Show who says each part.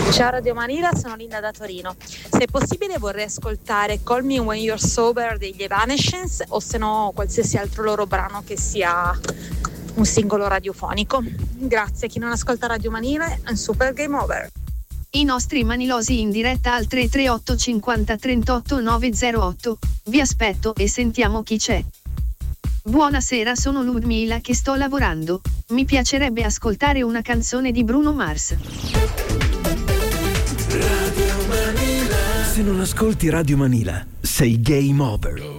Speaker 1: Ciao Radio Manila, sono Linda da Torino. Se è possibile vorrei ascoltare Call Me When You're Sober degli Evanescence o se no qualsiasi altro loro brano che sia un singolo radiofonico. Grazie, chi non ascolta Radio Manila è un super game over.
Speaker 2: I nostri manilosi in diretta al 338 50 38 908. Vi aspetto e sentiamo chi c'è. Buonasera, sono Ludmila che sto lavorando. Mi piacerebbe ascoltare una canzone di Bruno Mars.
Speaker 3: Se non ascolti Radio Manila, sei game over.